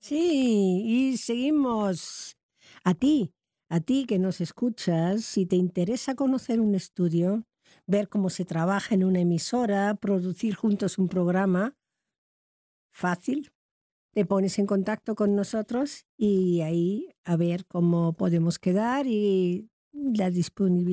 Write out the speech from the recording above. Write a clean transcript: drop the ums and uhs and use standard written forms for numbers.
Sí, y seguimos. A ti que nos escuchas, si te interesa conocer un estudio, ver cómo se trabaja en una emisora, producir juntos un programa, fácil, te pones en contacto con nosotros y ahí a ver cómo podemos quedar y la disponibilidad.